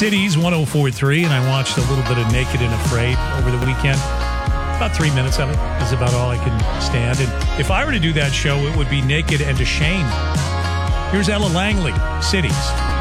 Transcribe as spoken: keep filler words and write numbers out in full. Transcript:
Cities one oh four point three, and I watched a little bit of Naked and Afraid over the weekend. About three minutes of it is about all I can stand. And if I were to do that show, it would be Naked and Ashamed. Here's Ella Langley, Cities.